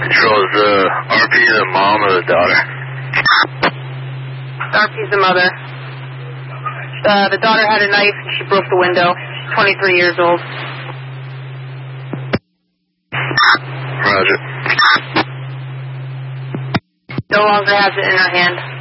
Control, is RP the mom or the daughter? RP's the mother. The daughter had a knife and she broke the window. She's 23 years old. Roger. No longer has it in her hand.